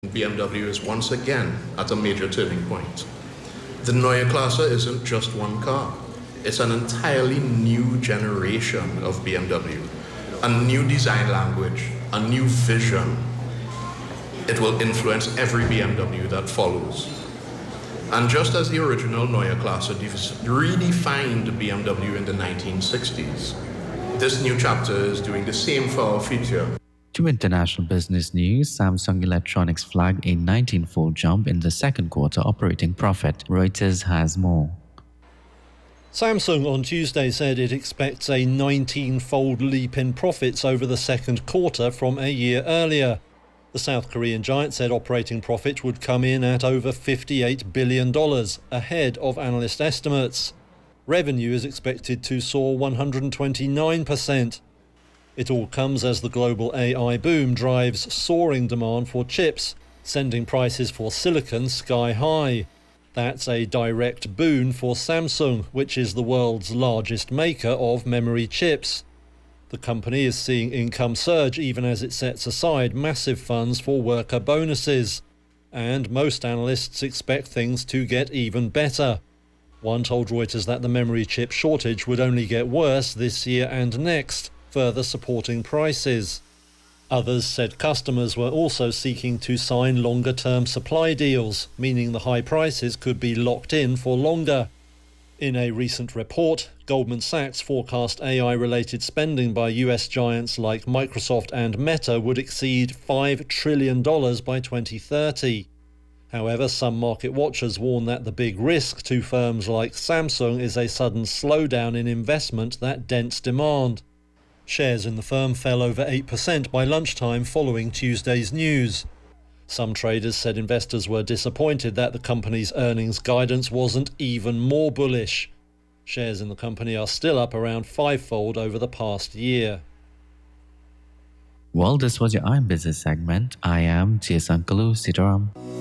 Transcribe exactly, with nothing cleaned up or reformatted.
B M W is once again at a major turning point. The Neue Klasse isn't just one car. It's an entirely new generation of B M W, a new design language, a new vision. It will influence every B M W that follows. And just as the original Neue Klasse redefined B M W in the nineteen sixties, this new chapter is doing the same for our future. To international business news, Samsung Electronics flagged a nineteen-fold jump in the second quarter operating profit. Reuters has more. Samsung on Tuesday said it expects a nineteen-fold leap in profits over the second quarter from a year earlier. The South Korean giant said operating profit would come in at over fifty-eight billion dollars, ahead of analyst estimates. Revenue is expected to soar one hundred twenty-nine percent. It all comes as the global A I boom drives soaring demand for chips, sending prices for silicon sky high. That's a direct boon for Samsung, which is the world's largest maker of memory chips. The company is seeing income surge even as it sets aside massive funds for worker bonuses. And most analysts expect things to get even better. One told Reuters that the memory chip shortage would only get worse this year and next, further supporting prices. Others said customers were also seeking to sign longer-term supply deals, meaning the high prices could be locked in for longer. In a recent report, Goldman Sachs forecast A I-related spending by U S giants like Microsoft and Meta would exceed five trillion dollars by twenty thirty. However, some market watchers warn that the big risk to firms like Samsung is a sudden slowdown in investment that dents demand. Shares in the firm fell over eight percent by lunchtime following Tuesday's news. Some traders said investors were disappointed that the company's earnings guidance wasn't even more bullish. Shares in the company are still up around fivefold over the past year. Well, this was your I Am Business segment. I am Jason Kalu Sitaram.